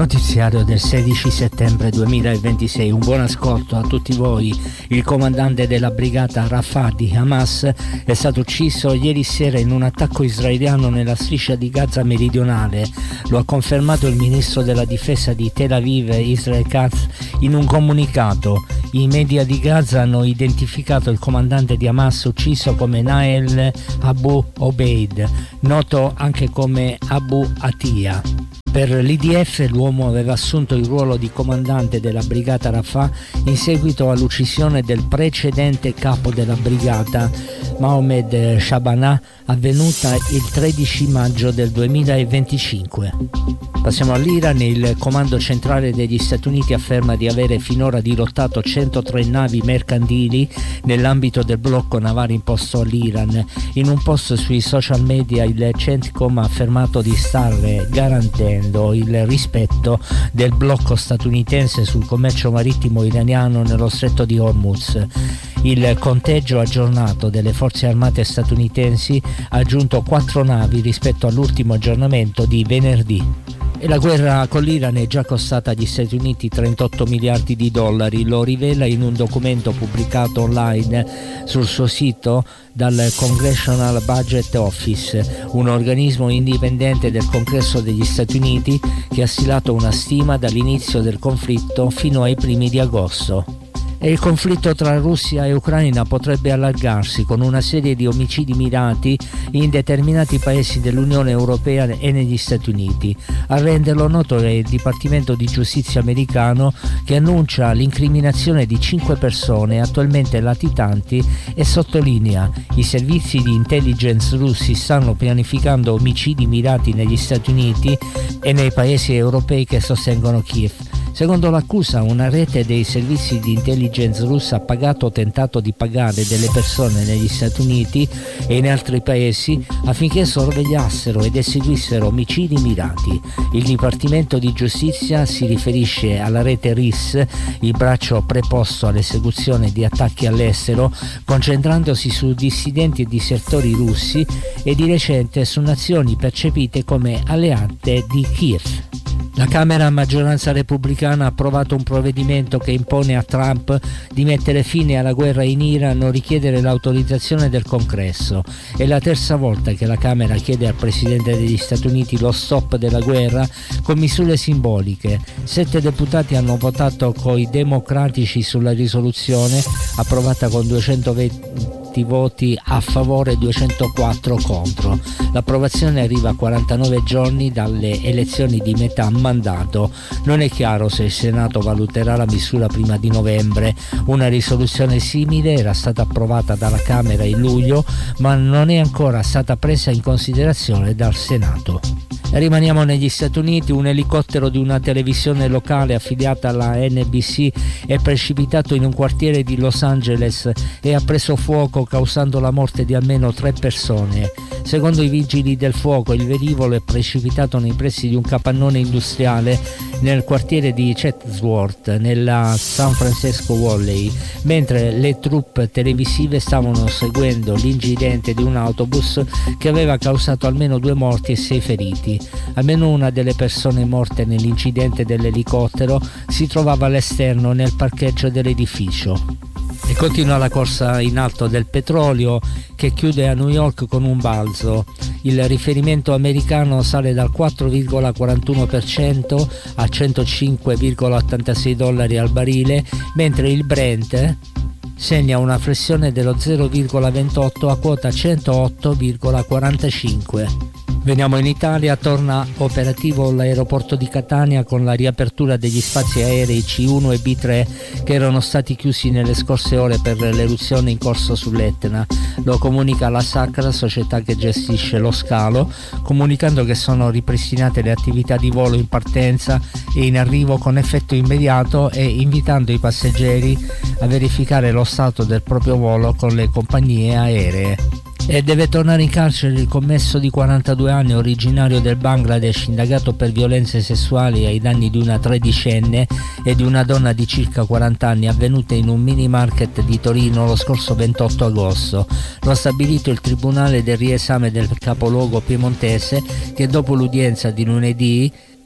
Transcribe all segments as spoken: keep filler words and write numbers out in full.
Notiziario del sedici settembre duemilaventisei. Un buon ascolto a tutti voi. Il comandante della brigata Rafah di Hamas è stato ucciso ieri sera in un attacco israeliano nella striscia di Gaza meridionale. Lo ha confermato il ministro della difesa di Tel Aviv, Israel Katz, in un comunicato. I media di Gaza hanno identificato il comandante di Hamas ucciso come Nael Abu Obeid, noto anche come Abu Atia. Per l'I D F l'uomo aveva assunto il ruolo di comandante della brigata Rafah in seguito all'uccisione del precedente capo della brigata, Mohamed Shabanah, avvenuta il tredici maggio del duemilaventicinque. Passiamo all'Iran. Il comando centrale degli Stati Uniti afferma di avere finora dirottato centotré navi mercantili nell'ambito del blocco navale imposto all'Iran. In un post sui social media il CENTCOM ha affermato di stare garantendo il rispetto del blocco statunitense sul commercio marittimo iraniano nello stretto di Hormuz. Il conteggio aggiornato delle forze armate statunitensi ha aggiunto quattro navi rispetto all'ultimo aggiornamento di venerdì. E la guerra con l'Iran è già costata agli Stati Uniti trentotto miliardi di dollari, lo rivela in un documento pubblicato online sul suo sito dal Congressional Budget Office, un organismo indipendente del Congresso degli Stati Uniti che ha stilato una stima dall'inizio del conflitto fino ai primi di agosto. E il conflitto tra Russia e Ucraina potrebbe allargarsi con una serie di omicidi mirati in determinati paesi dell'Unione Europea e negli Stati Uniti. A renderlo noto è il Dipartimento di Giustizia americano, che annuncia l'incriminazione di cinque persone attualmente latitanti e sottolinea: i servizi di intelligence russi stanno pianificando omicidi mirati negli Stati Uniti e nei paesi europei che sostengono Kiev. Secondo l'accusa, una rete dei servizi di intelligence russa ha pagato o tentato di pagare delle persone negli Stati Uniti e in altri paesi affinché sorvegliassero ed eseguissero omicidi mirati. Il Dipartimento di Giustizia si riferisce alla rete R I S, il braccio preposto all'esecuzione di attacchi all'estero, concentrandosi su dissidenti e disertori russi e di recente su nazioni percepite come alleate di Kiev. La Camera a maggioranza repubblicana ha approvato un provvedimento che impone a Trump di mettere fine alla guerra in Iran o richiedere l'autorizzazione del Congresso. È la terza volta che la Camera chiede al Presidente degli Stati Uniti lo stop della guerra con misure simboliche. Sette deputati hanno votato coi democratici sulla risoluzione, approvata con duecentoventi voti a favore e duecentoquattro contro. L'approvazione arriva a quarantanove giorni dalle elezioni di metà mandato. Non è chiaro se il Senato valuterà la misura prima di novembre. Una risoluzione simile era stata approvata dalla Camera in luglio, ma non è ancora stata presa in considerazione dal Senato. Rimaniamo negli Stati Uniti. Un elicottero di una televisione locale affiliata alla N B C è precipitato in un quartiere di Los Angeles e ha preso fuoco, causando la morte di almeno tre persone. Secondo i vigili del fuoco, il velivolo è precipitato nei pressi di un capannone industriale nel quartiere di Chatsworth, nella San Francisco Valley, mentre le troupe televisive stavano seguendo l'incidente di un autobus che aveva causato almeno due morti e sei feriti. Almeno una delle persone morte nell'incidente dell'elicottero si trovava all'esterno nel parcheggio dell'edificio. E continua la corsa in alto del petrolio, che chiude a New York con un balzo. Il riferimento americano sale dal quattro virgola quarantuno per cento a centocinque virgola ottantasei dollari al barile, mentre il Brent segna una flessione dello zero virgola ventotto a quota centootto virgola quarantacinque. Veniamo in Italia. Torna operativo l'aeroporto di Catania con la riapertura degli spazi aerei C uno e B tre che erano stati chiusi nelle scorse ore per l'eruzione in corso sull'Etna. Lo comunica la Sacra, società che gestisce lo scalo, comunicando che sono ripristinate le attività di volo in partenza e in arrivo con effetto immediato e invitando i passeggeri a verificare lo stato del proprio volo con le compagnie aeree. E deve tornare in carcere il commesso di quarantadue anni, originario del Bangladesh, indagato per violenze sessuali ai danni di una tredicenne e di una donna di circa quaranta anni, avvenute in un mini market di Torino lo scorso ventotto agosto. Lo ha stabilito il Tribunale del riesame del capoluogo piemontese, che dopo l'udienza di lunedì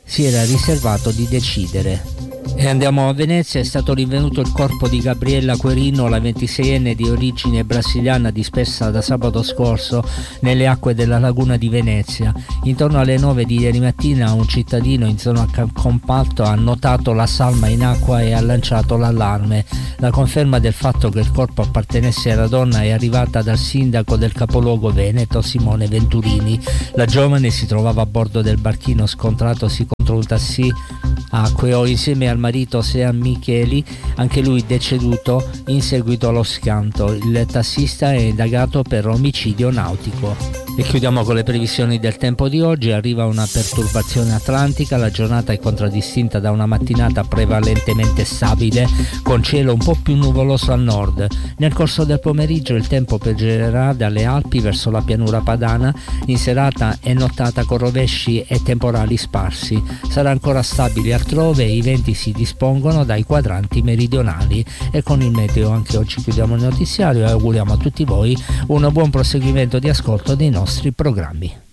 si era riservato di decidere. E andiamo a Venezia. È stato rinvenuto il corpo di Gabriella Querino, la ventiseienne di origine brasiliana, dispersa da sabato scorso nelle acque della laguna di Venezia. Intorno alle nove di ieri mattina un cittadino in zona Compalto ha notato la salma in acqua e ha lanciato l'allarme. La conferma del fatto che il corpo appartenesse alla donna è arrivata dal sindaco del capoluogo veneto, Simone Venturini. La giovane si trovava a bordo del barchino scontratosi contro un taxi acqueo insieme al marito Sean Micheli, anche lui deceduto in seguito allo schianto. Il tassista è indagato per omicidio nautico. E chiudiamo con le previsioni del tempo di oggi. Arriva una perturbazione atlantica, la giornata è contraddistinta da una mattinata prevalentemente stabile con cielo un po' più nuvoloso al nord. Nel corso del pomeriggio il tempo peggiorerà dalle Alpi verso la pianura padana, in serata e nottata con rovesci e temporali sparsi. Sarà ancora stabile altrove e i venti si dispongono dai quadranti meridionali. E con il meteo anche oggi chiudiamo il notiziario e auguriamo a tutti voi un buon proseguimento di ascolto dei nostri programmi.